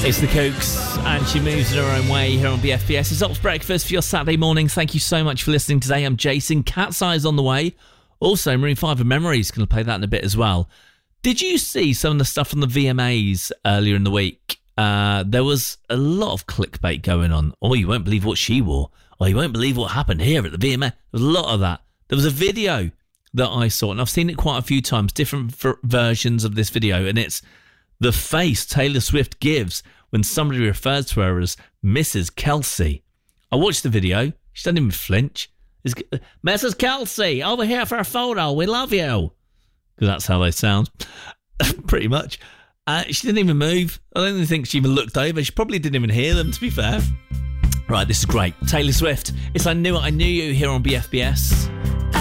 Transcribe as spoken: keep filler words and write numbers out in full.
It's the Kooks, and she moves in her own way here on B F B S. It's Ops Breakfast for your Saturday morning. Thank you so much for listening today. I'm Jason. Cat's Eyes on the way. Also, Maroon five and Memories. Going to play that in a bit as well. Did you see some of the stuff from the V M As earlier in the week? Uh, there was a lot of clickbait going on. Oh, you won't believe what she wore. Oh, you won't believe what happened here at the V M A. There was a lot of that. There was a video that I saw, and I've seen it quite a few times, different v- versions of this video, and it's the face Taylor Swift gives when somebody refers to her as Missus Kelsey. I watched the video. She doesn't even flinch. It's, Missus Kelsey, over here for a photo. We love you. Because that's how they sound. Pretty much. Uh, she didn't even move. I don't even think she even looked over. She probably didn't even hear them, to be fair. Right, this is great. Taylor Swift. It's I Knew It, I Knew You here on B F B S.